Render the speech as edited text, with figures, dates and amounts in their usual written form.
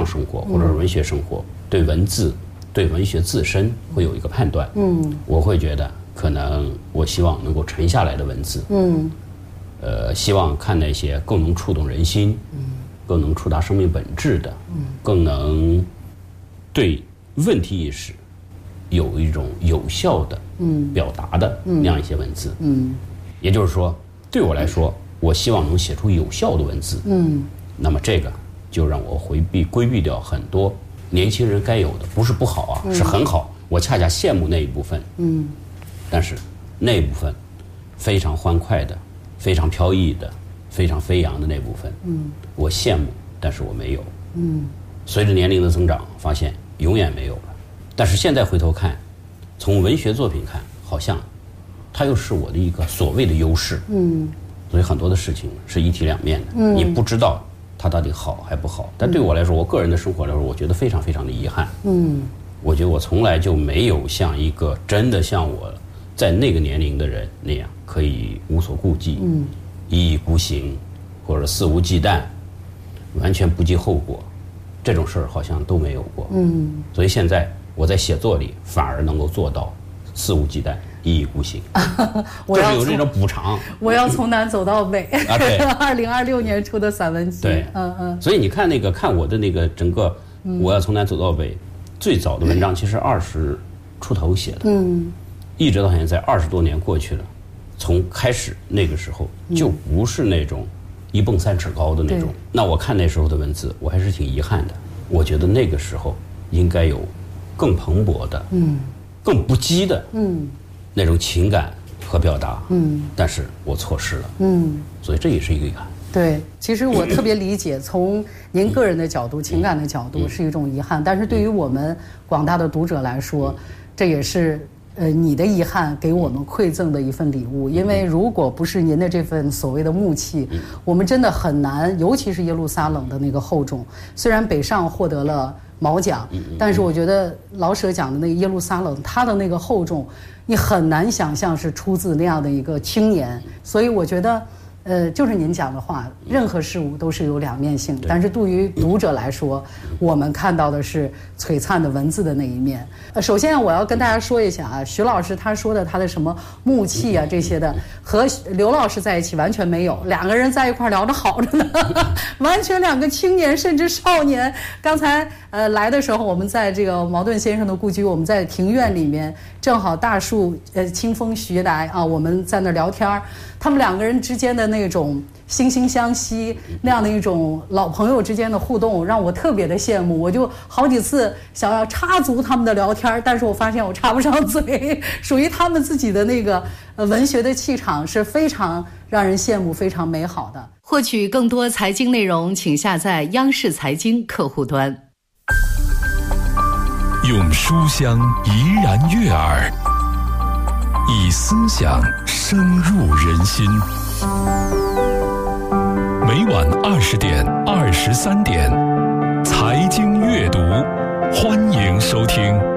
上生活或者是文学生活，对文字、对文学自身会有一个判断。我会觉得可能我希望能够沉下来的文字，希望看那些更能触动人心，更能触达生命本质的，更能对问题意识有一种有效的表达的那样一些文字。也就是说，对我来说，我希望能写出有效的文字。那么这个就让我规避掉很多年轻人该有的，不是不好啊，是很好。我恰恰羡慕那一部分。但是那一部分非常欢快的、非常飘逸的、非常飞扬的那部分，我羡慕，但是我没有。随着年龄的增长，发现永远没有了。但是现在回头看，从文学作品看，好像它又是我的一个所谓的优势。所以很多的事情是一体两面的，你不知道它到底好还不好。但对我来说，我个人的生活来说，我觉得非常非常的遗憾。我觉得我从来就没有像一个真的像我在那个年龄的人那样，可以无所顾忌，一意孤行，或者肆无忌惮，完全不计后果，这种事儿好像都没有过。所以现在我在写作里反而能够做到肆无忌惮、一意孤行，就是有这种补偿。 我要从南走到北。 对 ，2026年出的散文集。 对，所以你看我的那个整个我要从南走到北，最早的文章其实20出头写的，一直到现在20多年过去了，从开始那个时候就不是那种一蹦3尺高的那种。那我看那时候的文字，我还是挺遗憾的。我觉得那个时候应该有更蓬勃的，更不羁的，那种情感和表达，但是我错失了，所以这也是一个遗憾。 对，其实我特别理解，从您个人的角度、情感的角度是一种遗憾，但是对于我们广大的读者来说，这也是你的遗憾给我们馈赠的一份礼物。因为如果不是您的这份所谓的木气，我们真的很难，尤其是耶路撒冷的那个厚重。虽然北上获得了毛奖，但是我觉得老舍讲的那个耶路撒冷，它的那个厚重，你很难想象是出自那样的一个青年。所以我觉得就是您讲的话，任何事物都是有两面性，但是对于读者来说，我们看到的是璀璨的文字的那一面。首先我要跟大家说一下啊，徐老师他说的他的什么木气啊这些的，和刘老师在一起完全没有，两个人在一块聊着好着呢，完全两个青年甚至少年。刚才来的时候，我们在这个茅盾先生的故居，我们在庭院里面，正好大树清风徐来啊，我们在那聊天，他们两个人之间的那种惺惺相惜，那样的一种老朋友之间的互动，让我特别的羡慕。我就好几次想要插足他们的聊天，但是我发现我插不上嘴。属于他们自己的那个文学的气场是非常让人羡慕、非常美好的。获取更多财经内容，请下载央视财经客户端。 用书香怡然悦耳，以思想深入人心。每晚20点、23点，财经阅读，欢迎收听。